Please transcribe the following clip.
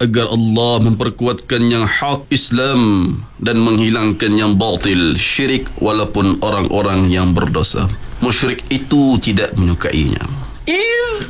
agar Allah memperkuatkan yang hak Islam dan menghilangkan yang batil, syirik, walaupun orang-orang yang berdosa. Musyrik itu tidak menyukainya.